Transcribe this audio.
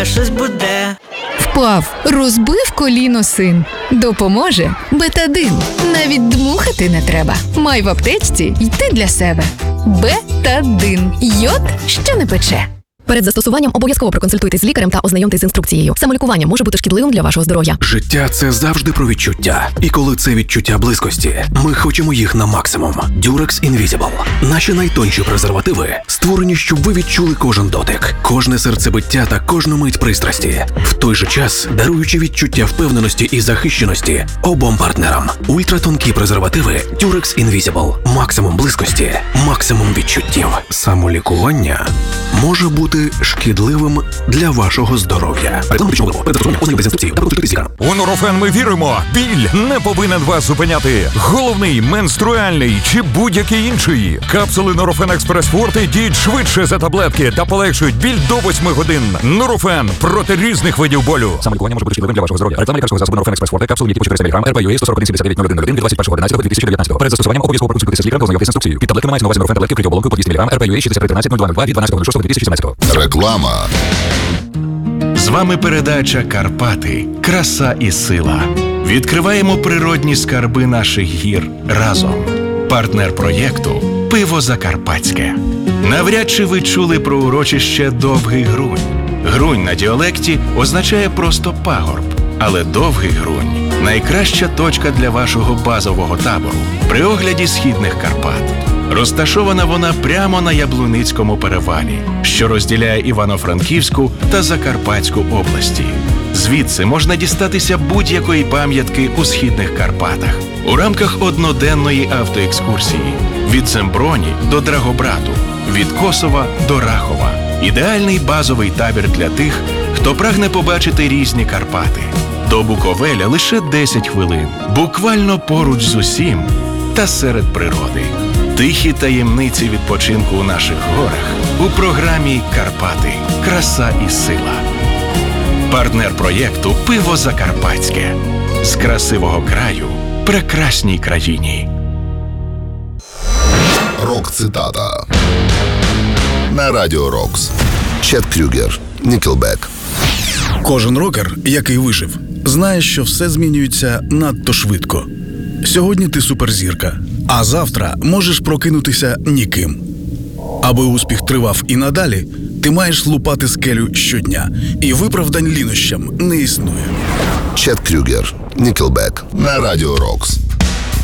щось буде. Впав, розбив коліно син. Допоможе Бетадин. Навіть дмухати не треба. Май в аптечці й ти для себе. Бетадин. Йод, що не пече. Перед застосуванням обов'язково проконсультуйтесь з лікарем та ознайомтесь з інструкцією. Самолікування може бути шкідливим для вашого здоров'я. Життя – це завжди про відчуття. І коли це відчуття близькості, ми хочемо їх на максимум. Durex Invisible. Наші найтонші презервативи створені, щоб ви відчули кожен дотик, кожне серцебиття та кожну мить пристрасті. В той же час даруючи відчуття впевненості і захищеності обом партнерам. Ультратонкі презервативи Durex Invisible. Максимум близькості, максимум відчуттів. Самолікування може бути шкідливим для вашого здоров'я. У Нурофен ми віримо. Біль не повинен вас зупиняти. Головний, менструальний чи будь-який інший. Капсули Нурофен Експрес Форте діють швидше за таблетки та полегшують біль до 8 годин. Нурофен проти різних видів болю. Самолікування може бути шкідливим для вашого здоров'я. Реклама лікарського засобу Нурофен Експрес Форте. Капсули діють по 400 мг. РПЮ 141-79-01-01 від 21.11.2019. Перед застосуванням обов'язково проконсультуйтеся з лікарем та ознайомтесь з інструкцією. Під таблетками мається на увазі Нурофен таблетки вкриті оболонкою по 200 мг. РПЮ 6313-0202 від 12.06.2017. Реклама. З вами передача «Карпати. Краса і сила». Відкриваємо природні скарби наших гір разом. Партнер проєкту «Пиво Закарпатське». Навряд чи ви чули про урочище Довгий Грунь. Грунь на діалекті означає просто пагорб. Але Довгий Грунь – найкраща точка для вашого базового табору при огляді східних Карпат. Розташована вона прямо на Яблуницькому перевалі, що розділяє Івано-Франківську та Закарпатську області. Звідси можна дістатися будь-якої пам'ятки у східних Карпатах у рамках одноденної автоекскурсії від Земброні до Драгобрату, від Косова до Рахова. Ідеальний базовий табір для тих, хто прагне побачити різні Карпати. До Буковеля лише 10 хвилин, буквально поруч з усім та серед природи. Тихі таємниці відпочинку у наших горах у програмі «Карпати. Краса і сила». Партнер проєкту «Пиво Закарпатське». З красивого краю прекрасній країні. Рок-цитата. На Радіо Рокс. Чет Крюгер, Нікелбек. Кожен рокер, який вижив, знає, що все змінюється надто швидко. Сьогодні ти суперзірка, а завтра можеш прокинутися ніким. Аби успіх тривав і надалі, ти маєш лупати скелю щодня. І виправдань лінощам не існує. Чет Крюгер, Нікелбек. На Радіо Рокс.